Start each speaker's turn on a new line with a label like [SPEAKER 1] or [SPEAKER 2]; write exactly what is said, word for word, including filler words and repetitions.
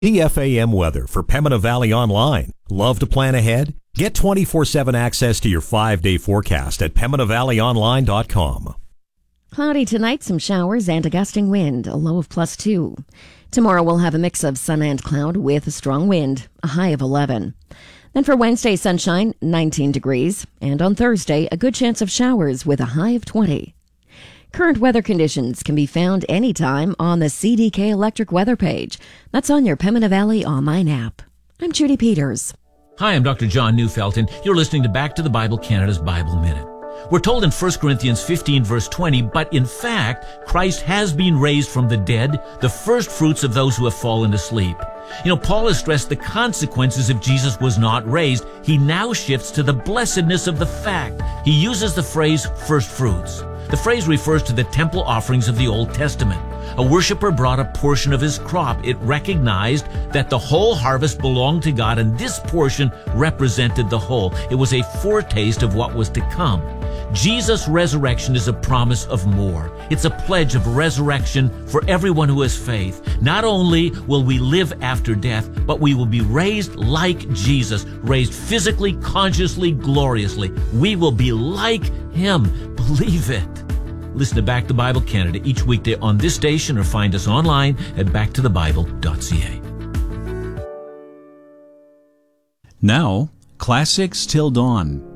[SPEAKER 1] P F A M weather for Pembina Valley Online. Love to plan ahead? Get twenty-four seven access to your five-day forecast at pembina valley online dot com.
[SPEAKER 2] Cloudy tonight, some showers and a gusting wind, a low of plus two. Tomorrow we'll have a mix of sun and cloud with a strong wind, a high of eleven. Then for Wednesday, sunshine, nineteen degrees. And on Thursday, a good chance of showers with a high of twenty. Current weather conditions can be found anytime on the C D K Electric weather page. That's on your Pembina Valley online app. I'm Judy Peters.
[SPEAKER 3] Hi, I'm Doctor John Neufeld, and you're listening to Back to the Bible Canada's Bible Minute. We're told in First Corinthians fifteen, verse twenty, but in fact, Christ has been raised from the dead, the first fruits of those who have fallen asleep. You know, Paul has stressed the consequences if Jesus was not raised. He now shifts to the blessedness of the fact. He uses the phrase first fruits. The phrase refers to the temple offerings of the Old Testament. A worshiper brought a portion of his crop. It recognized that the whole harvest belonged to God, and this portion represented the whole. It was a foretaste of what was to come. Jesus' resurrection is a promise of more. It's a pledge of resurrection for everyone who has faith. Not only will we live after death, but we will be raised like Jesus, raised physically, consciously, gloriously. We will be like Him. Believe it. Listen to Back to Bible Canada each weekday on this station or find us online at back to the bible dot c a.
[SPEAKER 4] Now, Classics Till Dawn.